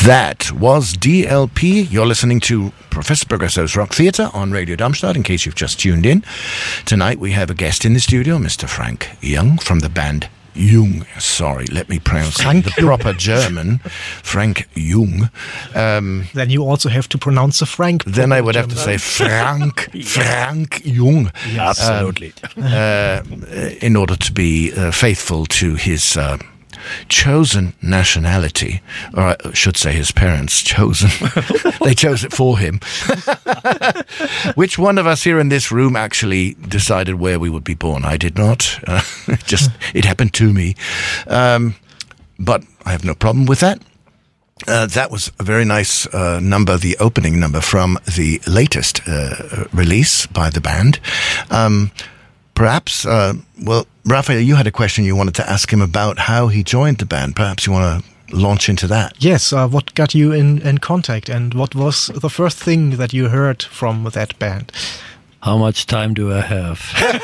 That was DLP. You're listening to Professor Progresso's Rock Theatre on Radio Darmstadt, in case you've just tuned in. Tonight we have a guest in the studio, Mr. Frank Jung from the band Jung. Sorry, let me pronounce the proper German. Frank Jung. Then you also have to pronounce the Frank. Then I would have to say Frank Jung. Yes. Absolutely. In order to be faithful to his chosen nationality, or I should say his parents chosen. They chose it for him. Which one of us here in this room actually decided where we would be born? I did not. It happened to me. But I have no problem with that. That was a very nice number, the opening number from the latest release by the band. Perhaps, Raphael, you had a question you wanted to ask him about how he joined the band. Perhaps you want to launch into that. Yes, what got you in contact, and what was the first thing that you heard from that band? How much time do I have?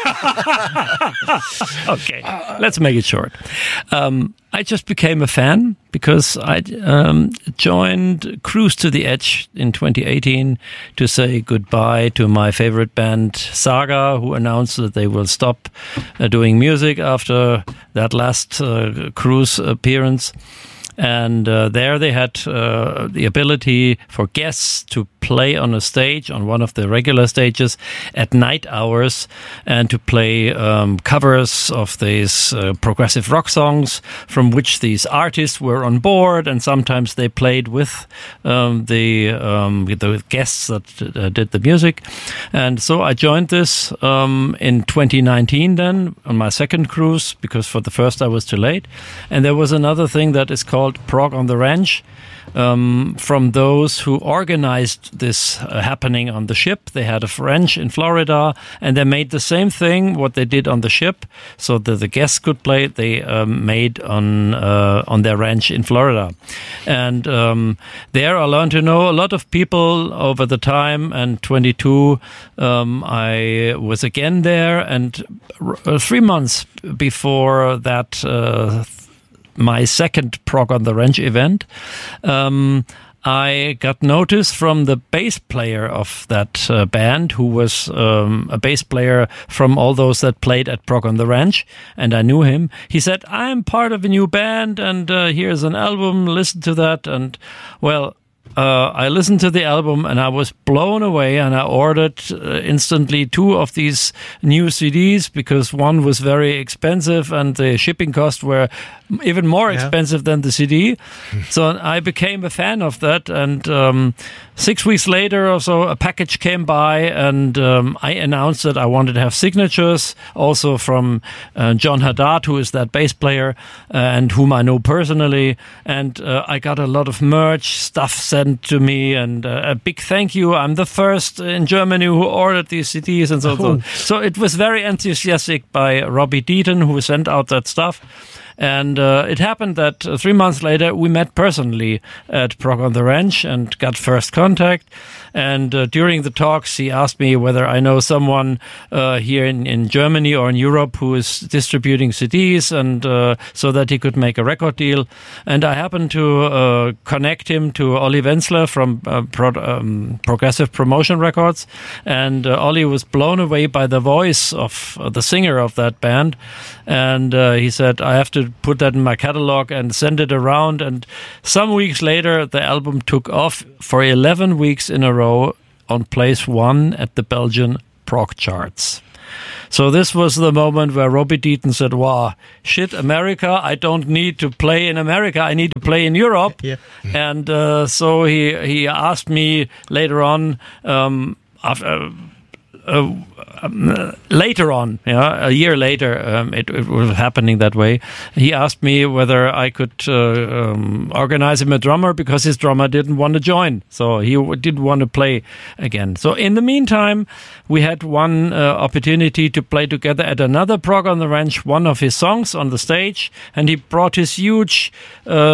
Okay, let's make it short. I just became a fan because I joined Cruise to the Edge in 2018 to say goodbye to my favorite band, Saga, who announced that they will stop doing music after that last Cruise appearance. And there they had the ability for guests to play on a stage, on one of the regular stages, at night hours, and to play covers of these progressive rock songs from which these artists were on board, and sometimes they played with the guests that did the music. And so I joined this in 2019 then, on my second cruise, because for the first I was too late. And there was another thing that is called Prog on the Ranch, from those who organized this happening on the ship. They had a ranch in Florida, and they made the same thing, what they did on the ship, so that the guests could play. They made on their ranch in Florida. And there I learned to know a lot of people over the time, and 22 I was again there, and 3 months before that my second Prog on the Ranch event, I got notice from the bass player of that band, who was a bass player from all those that played at Prog on the Ranch, and I knew him. He said, I'm part of a new band, and here's an album, listen to that. And, well, I listened to the album and I was blown away, and I ordered instantly 2 of these new CDs because one was very expensive and the shipping costs were even more expensive than the CD. So I became a fan of that, and 6 weeks later or so a package came by, and I announced that I wanted to have signatures also from John Haddad, who is that bass player and whom I know personally, and I got a lot of merch stuff sent to me, and a big thank you. I'm the first in Germany who ordered these CDs and so on. So it was very enthusiastic by Robbie Deaton, who sent out that stuff. And it happened that 3 months later we met personally at Prog on the Ranch and got first contact. And during the talks he asked me whether I know someone here in Germany or in Europe who is distributing CDs, and so that he could make a record deal. And I happened to connect him to Olli Wenzler from Progressive Promotion Records. And Olli was blown away by the voice of the singer of that band. And he said, I have to put that in my catalog and send it around. And some weeks later, the album took off for 11 weeks in a row on place 1 at the Belgian prog charts. So this was the moment where Robbie Deaton said, wow, shit, America, I don't need to play in America, I need to play in Europe. Yeah. And so he asked me later on, later on, a year later, it was happening that way. He asked me whether I could organize him a drummer, because his drummer didn't want to join. So he didn't want to play again. So in the meantime, we had one opportunity to play together at another Prog on the Ranch, one of his songs on the stage, and he brought his huge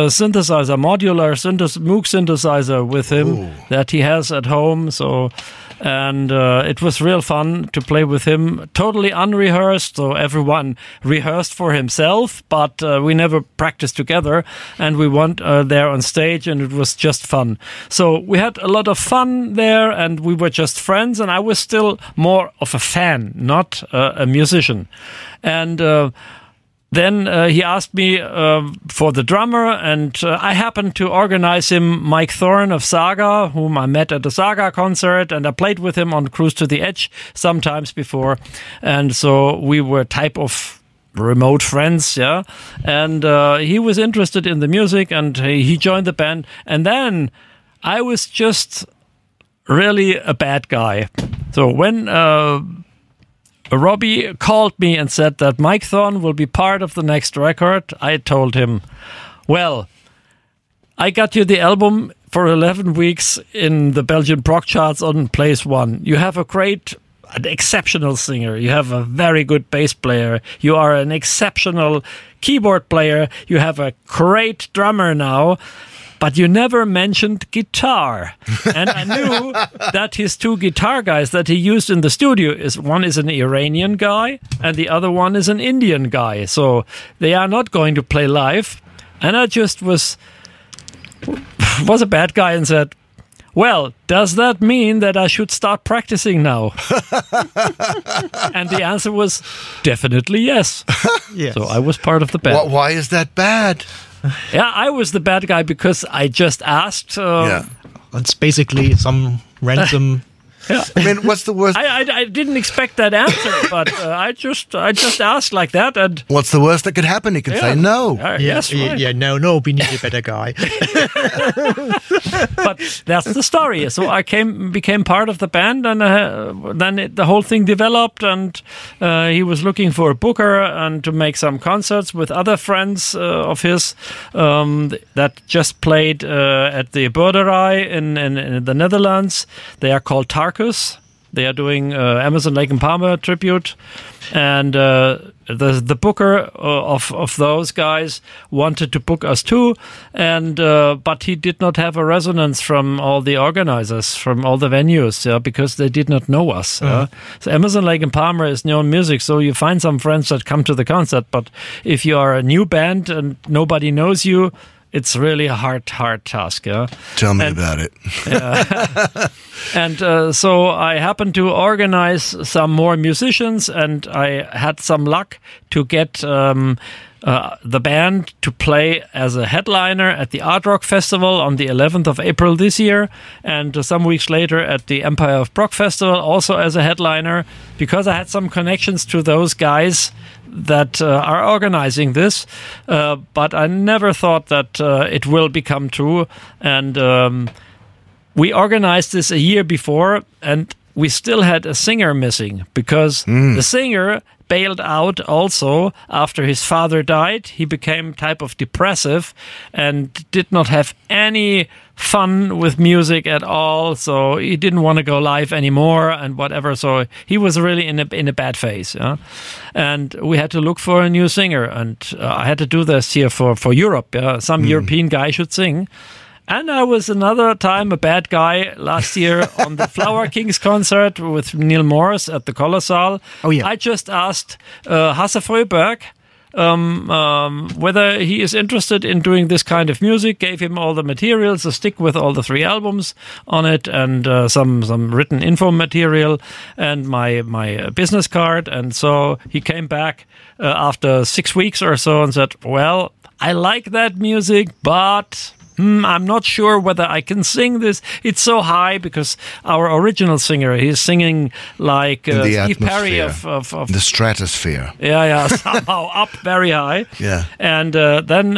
synthesizer, modular Moog synthesizer with him that he has at home. So and it was real fun to play with him. Totally unrehearsed, so everyone rehearsed for himself, but we never practiced together, and we went there on stage, and it was just fun. So we had a lot of fun there, and we were just friends, and I was still more of a fan, not a musician. And then he asked me for the drummer, and I happened to organize him Mike Thorne of Saga, whom I met at a Saga concert, and I played with him on Cruise to the Edge sometimes before. And so we were type of remote friends, yeah. And he was interested in the music, and he joined the band. And then I was just really a bad guy. So when Robbie called me and said that Mike Thorne will be part of the next record, I told him, well, I got you the album for 11 weeks in the Belgian prog charts on place 1. You have an exceptional singer. You have a very good bass player. You are an exceptional keyboard player. You have a great drummer now. But you never mentioned guitar. And I knew that his 2 guitar guys that he used in the studio, one is an Iranian guy and the other one is an Indian guy. So they are not going to play live. And I just was a bad guy and said, well, does that mean that I should start practicing now? And the answer was definitely yes. Yes. So I was part of the band. Why is that bad? Yeah, I was the bad guy because I just asked. It's basically some random. Yeah. I mean, what's the worst? I didn't expect that answer, but I just asked like that, and what's the worst that could happen? He can say no. Yes, right. No, we need a better guy. But that's the story. So I became part of the band, and then the whole thing developed, and he was looking for a booker and to make some concerts with other friends of his that just played at the Boerderij in the Netherlands. They are called Tarkus. They are doing Emerson, Lake and Palmer tribute, and the booker of those guys wanted to book us too, and but he did not have a resonance from all the organizers, from all the venues, because they did not know us. So Emerson, Lake and Palmer is known music, so you find some friends that come to the concert, but if you are a new band and nobody knows you, it's really a hard task. Yeah. Tell me about it. And so I happened to organize some more musicians, and I had some luck to get the band to play as a headliner at the Art Rock Festival on the 11th of April this year, and some weeks later at the Empire of Prog Festival also as a headliner, because I had some connections to those guys that are organizing this, but I never thought that it will become true. And we organized this a year before, and we still had a singer missing, because the singer bailed out also after his father died. He became type of depressive and did not have any fun with music at all, so he didn't want to go live anymore and whatever, so he was really in a bad phase. And we had to look for a new singer, and I had to do this here for Europe. Some European guy should sing. And I was another time a bad guy last year on the Flower Kings concert with Neil Morris at the Colossal. Oh, yeah. I just asked Hasse Fröberg whether he is interested in doing this kind of music, gave him all the materials, a stick with all the 3 albums on it, and some written info material, and my business card. And so he came back after 6 weeks or so and said, well, I like that music, but I'm not sure whether I can sing this. It's so high, because our original singer, he's singing like Steve Perry of the stratosphere. Yeah, somehow up very high. Yeah. And then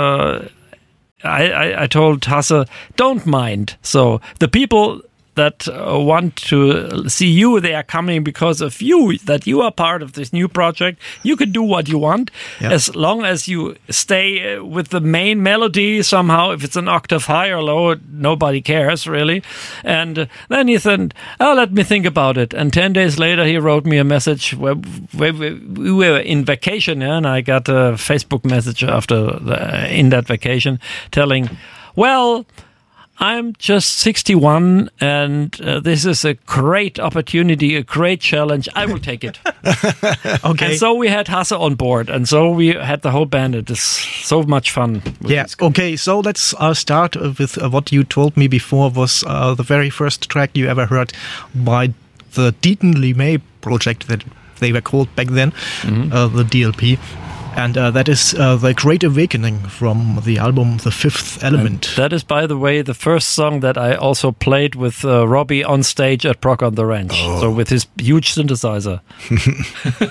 I told Hasse, don't mind. So the people that want to see you, they are coming because of you, that you are part of this new project. You can do what you want, as long as you stay with the main melody somehow. If it's an octave high or low, nobody cares really. And then he said, let me think about it. And 10 days later, he wrote me a message where we were in vacation, and I got a Facebook message in that vacation telling, well, I'm just 61, and this is a great opportunity, a great challenge. I will take it. Okay. And so we had Hasse on board, and so we had the whole band. It is so much fun. Yeah. Okay. So let's start with what you told me before was the very first track you ever heard by the Deaton LeMay project that they were called back then, the DLP. And that is The Great Awakening from the album The Fifth Element. And that is, by the way, the first song that I also played with Robbie on stage at Prog on the Ranch. So with his huge synthesizer.